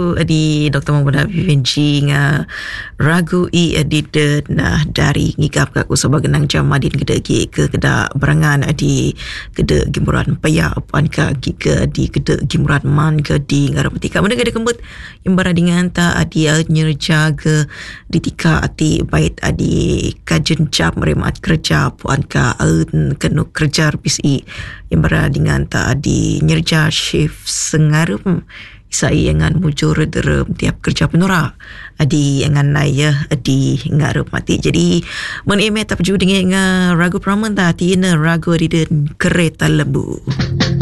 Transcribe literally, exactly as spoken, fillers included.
di Doktor Muhammad Benji nga ragu i edited nah dari ngigap ka ku sebagai nang jamadin gede gi ke keda berangan di gede gimuran paya apan ka gi ke di gede gimuran man ke di ngarapetika mana gede kembut imbara dengan ta adia nyerja ke ditika ati bait adi kajen cap meremat kerja puan ka alun kenu kerja pisi imbara dengan ta adi nyerja shift sengarum saya dengan mujur derem tiap kerja penora adi dengan naya adi ngarup mati jadi men eme tak ju dengan ragu praman ta tina ragu di kereta lembu.